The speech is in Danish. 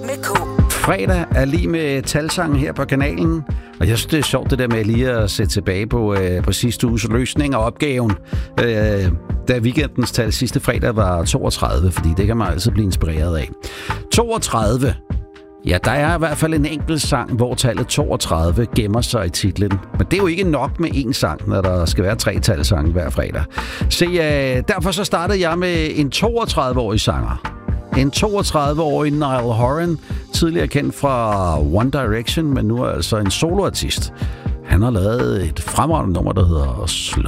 med K. Fredag er lige med talsangen her på kanalen. Og jeg synes, det er sjovt det der med lige at sætte tilbage på sidste uges løsning og opgaven. Da weekendens tal sidste fredag var 32, fordi det kan man altid blive inspireret af. 32. Ja, der er i hvert fald en enkelt sang, hvor tallet 32 gemmer sig i titlen. Men det er jo ikke nok med én sang, når der skal være 3 talsange hver fredag. Se, derfor så startede jeg med en 32-årig sanger. En 32-årig Niall Horan, tidligere kendt fra One Direction, men nu er altså en soloartist. Han har lavet et fremragende nummer, der hedder Slow